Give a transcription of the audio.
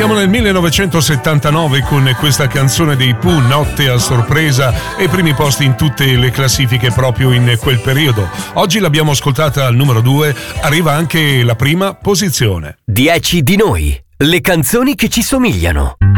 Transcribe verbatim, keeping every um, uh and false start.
Siamo nel millenovecentosettantanove con questa canzone dei Pooh, Notte a sorpresa, e primi posti in tutte le classifiche proprio in quel periodo. Oggi l'abbiamo ascoltata al numero due, arriva anche la prima posizione. Dieci di noi, le canzoni che ci somigliano.